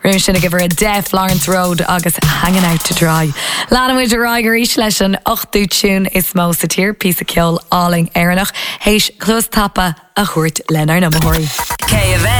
Rim sinna give her a deaf Lawrence Road agus Hanging Out to Dry. Lana with a Riger each leis an 8ú tune is mó sa tír pí a ceol áling éireannach. Héis clús tapa a chuirt lenar na Mahori. KFM.